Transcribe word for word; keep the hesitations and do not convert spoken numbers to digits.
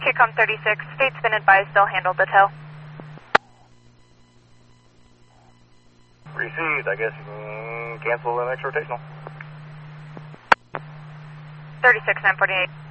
Kicom thirty-six, state's been advised they'll handle the tow. Received. I guess you can cancel the next rotational. thirty-six nine forty-eight.